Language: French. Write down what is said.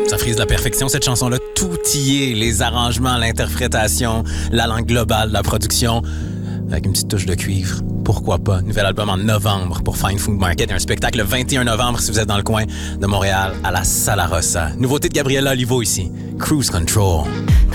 Ça frise la perfection, cette chanson-là. Tout y est. Les arrangements, l'interprétation, la langue globale, la production. Avec une petite touche de cuivre. Pourquoi pas? Nouvel album en novembre pour Fine Food Market. Un spectacle le 21 novembre si vous êtes dans le coin de Montréal à la Sala Rossa. Nouveauté de Gabriela Olivo ici. Cruise Control.